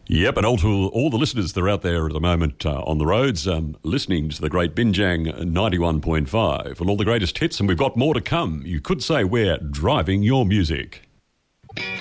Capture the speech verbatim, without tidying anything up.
Yep, and all to all the listeners that are out there at the moment uh, on the roads, um, listening to the great Binjang ninety-one point five and all the greatest hits, and we've got more to come. You could say we're driving your music.